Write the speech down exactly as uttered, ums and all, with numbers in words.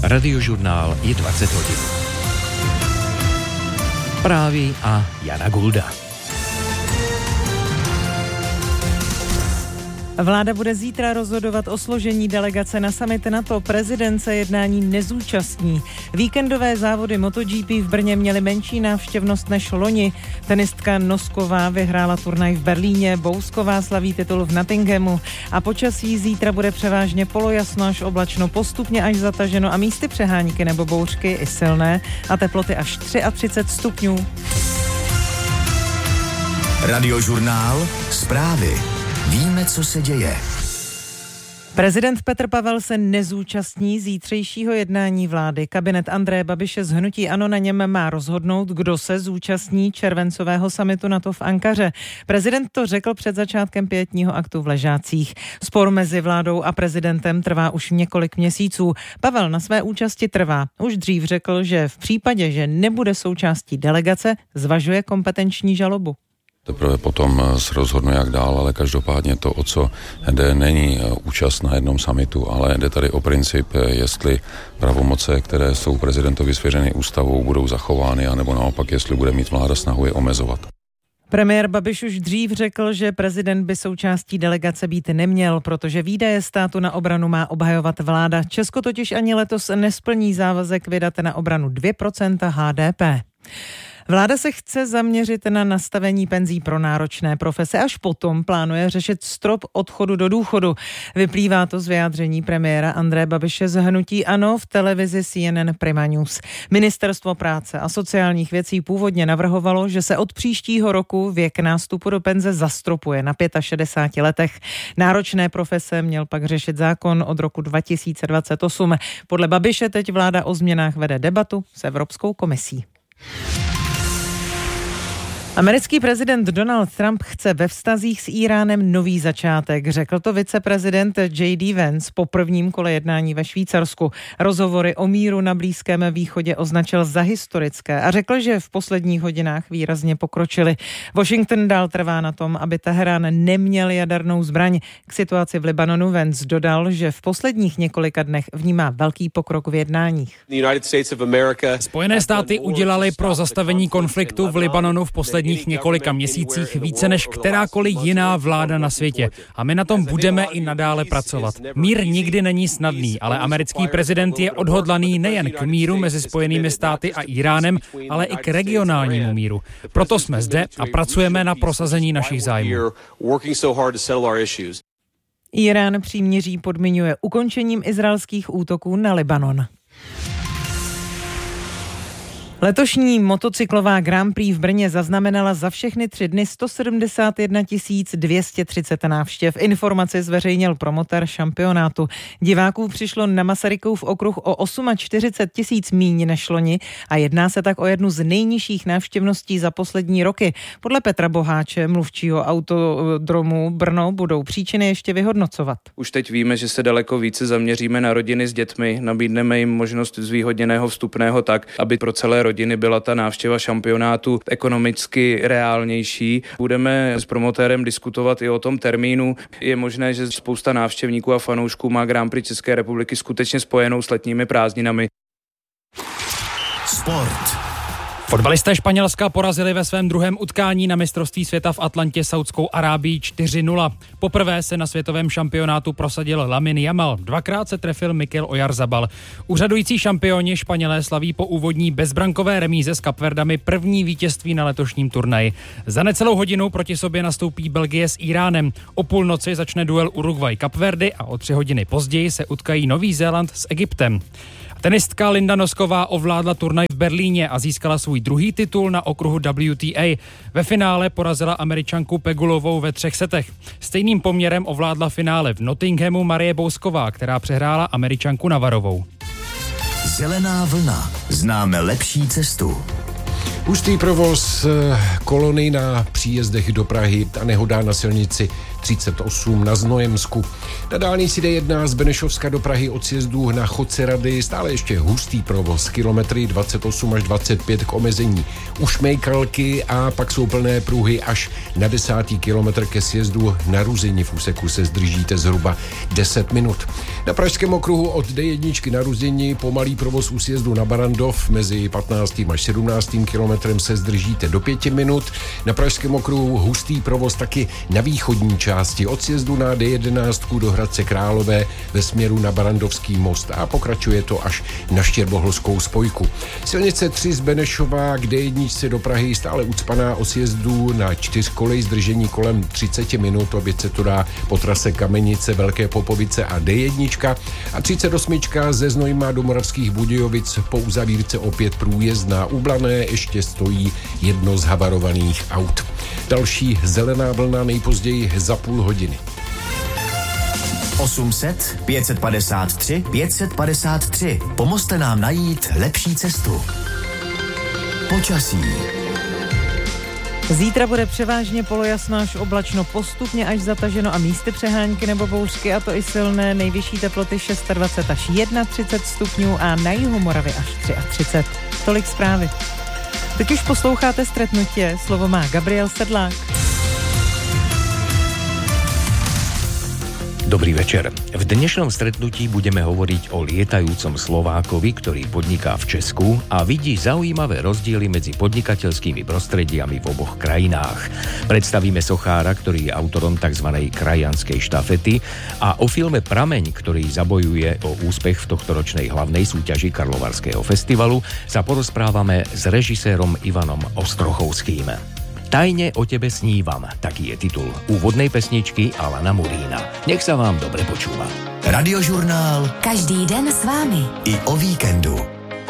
Radiožurnál je dvacet hodin. Zprávy a Jana Gulda. Vláda bude zítra rozhodovat o složení delegace na summit NATO. Prezident se jednání nezúčastní. Víkendové závody MotoGP v Brně měly menší návštěvnost než loni. Tenistka Nosková vyhrála turnaj v Berlíně, Bousková slaví titul v Nottinghamu a počasí zítra bude převážně polojasno až oblačno, postupně až zataženo a místy přehánky nebo bouřky i silné a teploty až třicet tři stupňů. Radiožurnál, zprávy. Víme, co se děje. Prezident Petr Pavel se nezúčastní zítřejšího jednání vlády. Kabinet Andreje Babiše z hnutí ANO na něm má rozhodnout, kdo se zúčastní červencového summitu NATO v Ankaře. Prezident to řekl před začátkem pietního aktu v Ležácích. Spor mezi vládou a prezidentem trvá už několik měsíců. Pavel na své účasti trvá. Už dřív řekl, že v případě, že nebude součástí delegace, zvažuje kompetenční žalobu. Teprve potom se rozhodnu, jak dál, ale každopádně to, o co jde, není účast na jednom summitu, ale jde tady o princip, jestli pravomoce, které jsou prezidentovi svěřeny ústavou, budou zachovány, anebo naopak, jestli bude mít vláda snahu je omezovat. Premiér Babiš už dřív řekl, že prezident by součástí delegace být neměl, protože výdaje státu na obranu má obhajovat vláda. Česko totiž ani letos nesplní závazek vydat na obranu dvě procenta H D P. Vláda se chce zaměřit na nastavení penzí pro náročné profese, až potom plánuje řešit strop odchodu do důchodu. Vyplývá to z vyjádření premiéra Andreje Babiše z hnutí ANO v televizi C N N Prima News. Ministerstvo práce a sociálních věcí původně navrhovalo, že se od příštího roku věk nástupu do penze zastropuje na šedesáti pěti letech. Náročné profese měl pak řešit zákon od roku dva tisíce dvacet osm. Podle Babiše teď vláda o změnách vede debatu s Evropskou komisí. Americký prezident Donald Trump chce ve vztazích s Íránem nový začátek. Řekl to viceprezident J D Vance po prvním kole jednání ve Švýcarsku. Rozhovory o míru na Blízkém východě označil za historické a řekl, že v posledních hodinách výrazně pokročili. Washington dál trvá na tom, aby Teherán neměl jadernou zbraň. K situaci v Libanonu Vance dodal, že v posledních několika dnech vnímá velký pokrok v jednáních. Spojené státy udělaly pro zastavení konfliktu v Libanonu v posledních několika měsících více než kterákoliv jiná vláda na světě. A my na tom budeme i nadále pracovat. Mír nikdy není snadný, ale americký prezident je odhodlaný nejen k míru mezi Spojenými státy a Íránem, ale i k regionálnímu míru. Proto jsme zde a pracujeme na prosazení našich zájmů. Írán příměří podmiňuje ukončením izraelských útoků na Libanon. Letošní motocyklová Grand Prix v Brně zaznamenala za všechny tři dny sto sedmdesát jedna tisíc dvě stě třicet návštěv. Informaci zveřejnil promotér šampionátu. Diváků přišlo na Masarykův okruh o čtyřicet osm tisíc míň než loni a jedná se tak o jednu z nejnižších návštěvností za poslední roky. Podle Petra Boháče, mluvčího Autodromu Brno, budou příčiny ještě vyhodnocovat. Už teď víme, že se daleko více zaměříme na rodiny s dětmi, nabídneme jim možnost zvýhodněného vstupného tak, aby pro celé rodiny rodiny byla ta návštěva šampionátu ekonomicky reálnější. Budeme s promotérem diskutovat i o tom termínu. Je možné, že spousta návštěvníků a fanoušků má Grand Prix České republiky skutečně spojenou s letními prázdninami. Sport. Fotbalisté Španělska porazili ve svém druhém utkání na mistrovství světa v Atlantě Saudskou Arábii čtyři nula. Poprvé se na světovém šampionátu prosadil Lamine Yamal, dvakrát se trefil Mikel Oyarzabal. Úřadující šampioni Španělé slaví po úvodní bezbrankové remíze s Kapverdami první vítězství na letošním turnaji. Za necelou hodinu proti sobě nastoupí Belgie s Íránem. O půlnoci začne duel Uruguay-Kapverdy a o tři hodiny později se utkají Nový Zéland s Egyptem. Tenistka Linda Nosková ovládla turnaj v Berlíně a získala svůj druhý titul na okruhu W T A. Ve finále porazila Američanku Pegulovou ve třech setech. Stejným poměrem ovládla finále v Nottinghamu Marie Bousková, která přehrála Američanku Navarovou. Zelená vlna. Známe lepší cestu. Hustý provoz kolony na příjezdech do Prahy a nehoda na silnici třicet osm na Znojemsku. Na dálnici D jedna z Benešovska do Prahy od sjezdu na Chodce Rady stále ještě hustý provoz, kilometry dvacet osm až dvacet pět k omezení u Šmejkalky a pak jsou plné pruhy až na desátý kilometr ke sjezdu na Ruzyni. V úseku se zdržíte zhruba deset minut. Na Pražském okruhu od D jedna na Ruzyni pomalý provoz u sjezdu na Barandov, mezi patnáctým až sedmnáctým kilometrem se zdržíte do pěti minut. Na Pražském okruhu hustý provoz taky na východní části od sjezdu na D jedenáct do Hradce Králové ve směru na Barandovský most a pokračuje to až na Štěrboholskou spojku. Silnice tři z Benešova k D jedna do Prahy stále ucpaná o sjezdu na čtyřkolej, zdržení kolem třicet minut, obět se to dá po trase Kamenice, Velké Popovice a D jedna a třicet osm ze Znojma do Moravských Budějovic po uzavírce opět průjezdná. U Blané ještě stojí jedno z havarovaných aut. Další zelená vlna nejpozději za půl hodiny. osm set pět set padesát tři pět set padesát tři. Pomozte nám najít lepší cestu. Počasí. Zítra bude převážně polojasno až oblačno, postupně až zataženo a místy přehánky nebo bouřky, a to i silné. Nejvyšší teploty dvacet šest až třicet jedna stupňů a na jihu Moravy až třicet tři. Tolik zprávy. Teď už posloucháte Stretnutě, slovo má Gabriel Sedlák. Dobrý večer. V dnešnom stretnutí budeme hovoriť o lietajúcom Slovákovi, ktorý podniká v Česku a vidí zaujímavé rozdiely medzi podnikateľskými prostrediami v oboch krajinách. Predstavíme sochára, ktorý je autorom tzv. Krajanskej štafety, a o filme Prameň, ktorý zabojuje o úspech v tohtoročnej hlavnej súťaži Karlovarského festivalu, sa porozprávame s režisérom Ivanom Ostrochovským. Tajne o tebe snívam, taký je titul úvodnej pesničky Alana Murína. Nech sa vám dobre počúva. Radiožurnál každý den s vámi i o víkendu.